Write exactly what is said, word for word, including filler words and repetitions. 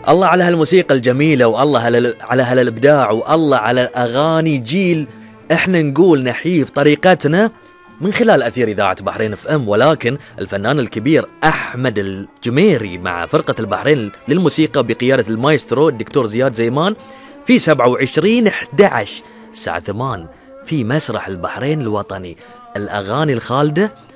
الله على هالموسيقى الجميلة، والله على على هالإبداع، والله على أغاني جيل. احنا نقول نحيي بطريقتنا من خلال أثير إذاعة بحرين اف ام. ولكن الفنان الكبير أحمد الجميري مع فرقة البحرين للموسيقى بقيادة المايسترو الدكتور زياد زيمان في سبعة وعشرين أحد عشر الساعة ثمانية في مسرح البحرين الوطني. الأغاني الخالدة